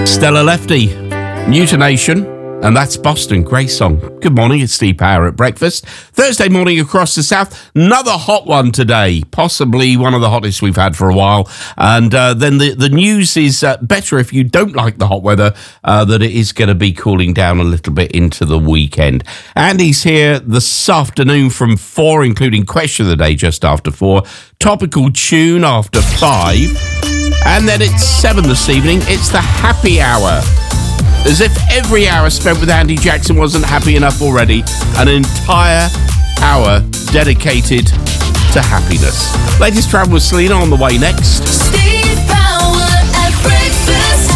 Stella Lefty, Mutination, and that's Boston, great song. Good morning, it's Steve Power at breakfast. Thursday morning across the south, another hot one today, possibly one of the hottest we've had for a while. And then the news is better if you don't like the hot weather, that it is going to be cooling down a little bit into the weekend. Andy's here this afternoon from 4, including question of the day just after 4, topical tune after 5, and then it's 7 this evening, it's the happy hour. As if every hour spent with Andy Jackson wasn't happy enough already. An entire hour dedicated to happiness. Latest travel with Selena on the way next. Steve Power at breakfast.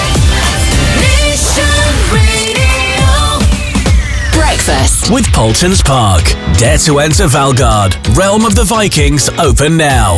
Nation Radio. Breakfast with Paultons Park. Dare to enter Valgard. Realm of the Vikings open now.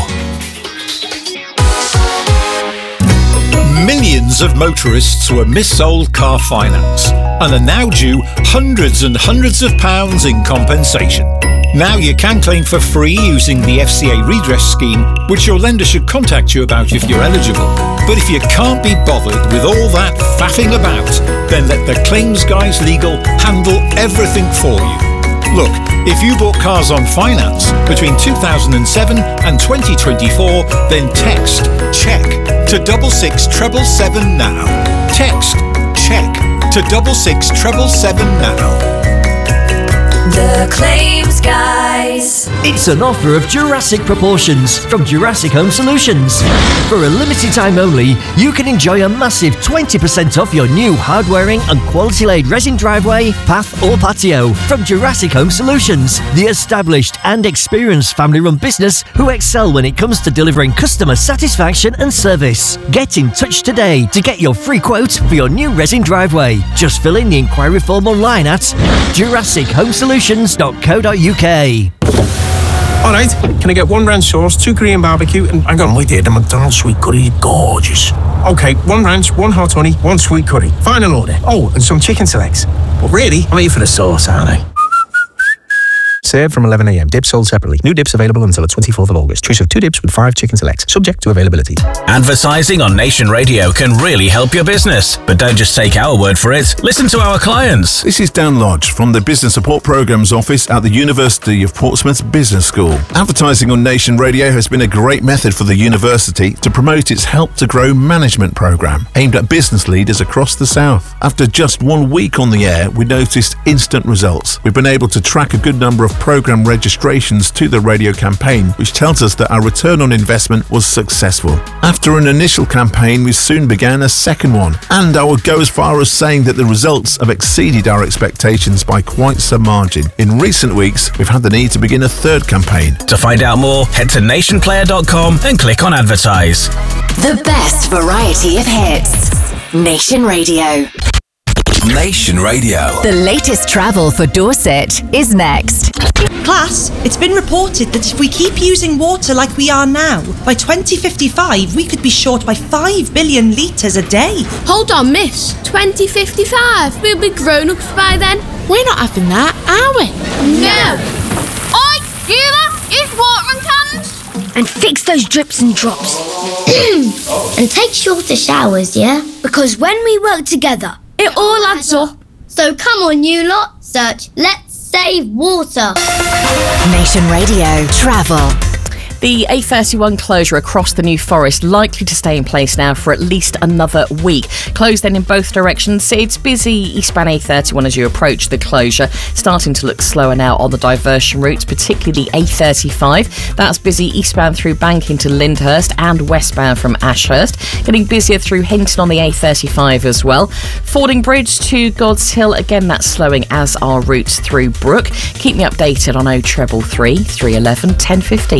Millions of motorists were missold car finance and are now due hundreds and hundreds of pounds in compensation. Now you can claim for free using the FCA redress scheme, which your lender should contact you about if you're eligible. But if you can't be bothered with all that faffing about, then let the Claims Guys Legal handle everything for you. Look, if you bought cars on finance between 2007 and 2024, then text CHECK to 66777 now. Text CHECK to 66777 now. The Claims Guys. It's an offer of Jurassic proportions from Jurassic Home Solutions. For a limited time only, you can enjoy a massive 20% off your new hard-wearing and quality-laid resin driveway, path or patio from Jurassic Home Solutions, the established and experienced family-run business who excel when it comes to delivering customer satisfaction and service. Get in touch today to get your free quote for your new resin driveway. Just fill in the inquiry form online at jurassichomesolutions.co.uk. Alright, can I get 1 ranch sauce, 2 Korean barbecue, and hang on, wait there, the McDonald's sweet curry, gorgeous. Okay, 1 ranch, 1 hot honey, 1 sweet curry. Final order. Oh, and some chicken selects. But really, I'm here for the sauce, aren't I? Served from 11 a.m. Dips sold separately. New dips available until the 24th of August. Choice of 2 dips with 5 chicken selects. Subject to availability. Advertising on Nation Radio can really help your business. But don't just take our word for it. Listen to our clients. This is Dan Lodge from the Business Support Programmes Office at the University of Portsmouth Business School. Advertising on Nation Radio has been a great method for the university to promote its Help to Grow management programme, aimed at business leaders across the South. After just 1 week on the air, we noticed instant results. We've been able to track a good number of programme registrations to the radio campaign, which tells us that our return on investment was successful. After an initial campaign, we soon began a second one, and I would go as far as saying that the results have exceeded our expectations by quite some margin. In recent weeks, we've had the need to begin a third campaign. To find out more, head to nationplayer.com and click on advertise. The best variety of hits. Nation Radio. Nation Radio. The latest travel for Dorset is next. Class, it's been reported that if we keep using water like we are now, by 2055 we could be short by 5 billion litres a day. Hold on, miss. 2055? We'll be grown-ups by then. We're not having that, are we? No. Oi, you lot, use watering cans. And fix those drips and drops. And take shorter showers, yeah? Because when we work together, it all adds up. So come on, you lot. Search Let's Save Water. Nation Radio Travel. The A31 closure across the New Forest likely to stay in place now for at least another week. Closed then in both directions. It's busy eastbound A31 as you approach the closure. Starting to look slower now on the diversion routes, particularly the A35. That's busy eastbound through Bank into Lyndhurst and westbound from Ashurst. Getting busier through Hinton on the A35 as well. Fording Bridge to God's Hill, again that's slowing as are routes through Brook. Keep me updated on 0333 311 1050.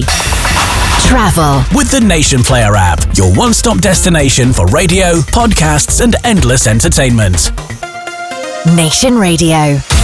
Travel with the Nation Player app, your one-stop destination for radio, podcasts and endless entertainment. Nation Radio.